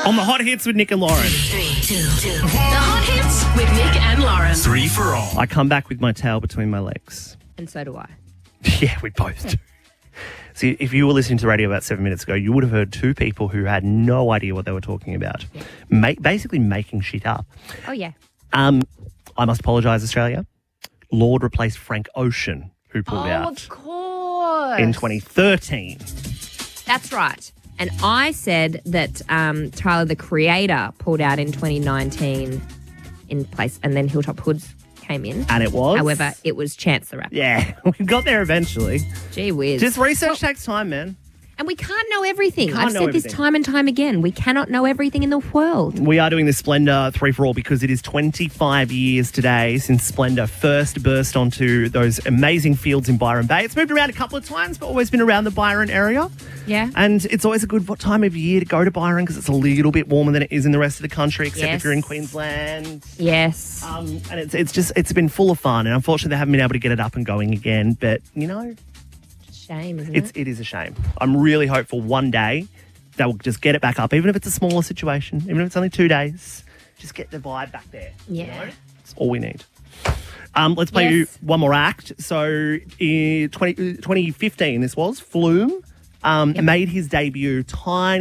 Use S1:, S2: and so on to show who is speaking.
S1: On the Hot Hits with Nick and Lauren.
S2: 3, 2, 2. The Hot Hits with Nick and Lauren.
S3: 3 for all.
S1: I come back with my tail between my legs.
S4: And so do I.
S1: Yeah, we both do. See, if you were listening to the radio about 7 minutes ago, you would have heard two people who had no idea what they were talking about. Yeah. Basically making shit up.
S4: Oh, yeah.
S1: I must apologise, Australia. Lord replaced Frank Ocean, who pulled out.
S4: Of course.
S1: In 2013.
S4: That's right. And I said that Tyler, the Creator, pulled out in 2019 in place, and then Hilltop Hoods came in.
S1: And it was?
S4: However, it was Chance the Rapper.
S1: Yeah, we got there eventually.
S4: Gee whiz.
S1: Just research takes time, man.
S4: And we can't know everything.
S1: Can't
S4: I've
S1: know
S4: said
S1: everything.
S4: this time and time again. We cannot know everything in the world.
S1: We are doing this Splendour 3 for all because it is 25 years today since Splendour first burst onto those amazing fields in Byron Bay. It's moved around a couple of times, but always been around the Byron area.
S4: Yeah.
S1: And it's always a good time of year to go to Byron because it's a little bit warmer than it is in the rest of the country, except
S4: Yes.
S1: if you're in Queensland.
S4: Yes.
S1: And it's been full of fun, and unfortunately they haven't been able to get it up and going again. But you know,
S4: Shame, isn't it?
S1: it is a shame. I'm really hopeful one day they will just get it back up, even if it's a smaller situation, even if it's only 2 days. Just get the vibe back there.
S4: Yeah.
S1: You know? That's all we need. Let's play you one more act. So in 2015, this was Flume made his debut. Tiny